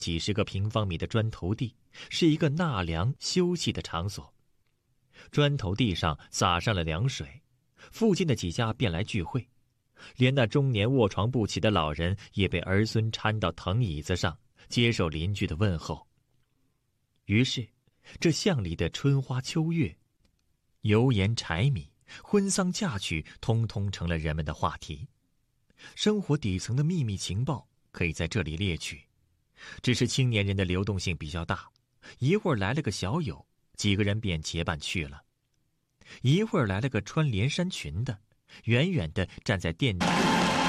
几十个平方米的砖头地，是一个纳凉休憩的场所。砖头地上洒上了凉水，附近的几家便来聚会，连那中年卧床不起的老人也被儿孙搀到藤椅子上，接受邻居的问候。于是，这巷里的春花秋月、油盐柴米、婚丧嫁娶，通通成了人们的话题。生活底层的秘密情报可以在这里列举，只是青年人的流动性比较大，一会儿来了个小友，几个人便结伴去了；一会儿来了个穿连衫裙的，远远地站在店里。